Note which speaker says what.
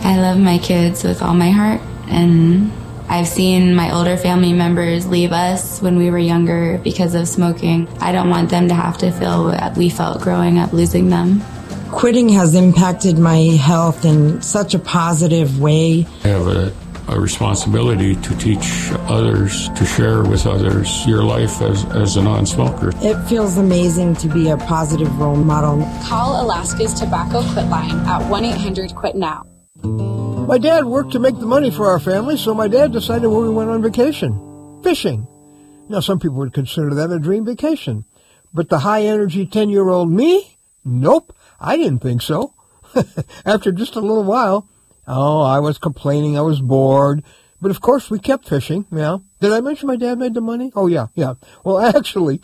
Speaker 1: I love my kids with all my heart, and I've seen my older family members leave us when we were younger because of smoking. I don't want them to have to feel what we felt growing up losing them.
Speaker 2: Quitting has impacted my health in such a positive way.
Speaker 3: I have a responsibility to teach others, to share with others your life as a non-smoker.
Speaker 2: It feels amazing to be a positive role model.
Speaker 4: Call Alaska's Tobacco Quit line at 1-800-QUIT-NOW.
Speaker 5: My dad worked to make the money for our family, so my dad decided where we went on vacation. Fishing. Now, some people would consider that a dream vacation. But the high-energy 10-year-old me? Nope, I didn't think so. After just a little while, I was complaining I was bored. But, of course, we kept fishing, yeah. Did I mention my dad made the money? Oh, yeah. Well, actually,